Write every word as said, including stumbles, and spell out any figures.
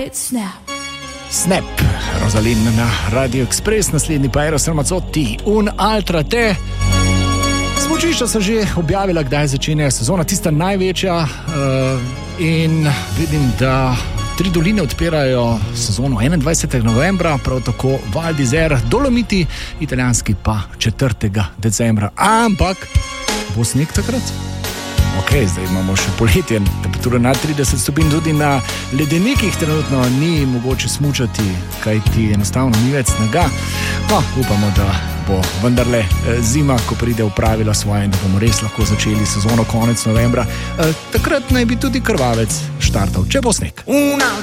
It's Snap. Snap, Rosalind na Radio Express, naslednji pa Eros Ramazzotti, Un Altra Te. Smučišča so že objavila, kdaj začenja sezona, tista največja, uh, in vidim, da Tri doline odpirajo sezono enaindvajsetega novembra, prav tako Val d'Isère, Dolomiti, italijanski pa četrtega decembra. Ampak bo sneg takrat? Ok, zdaj imamo še poletje, temperatura nad trideset stopinj, tudi na ledenikih trenutno ni mogoče smučati, kajti enostavno ni več snega. No, upamo, da bo vendarle zima, ko pride opravila svoje in da bomo res lahko začeli sezono konec novembra. E, takrat naj bi tudi krvavec štartal, če bo sneg.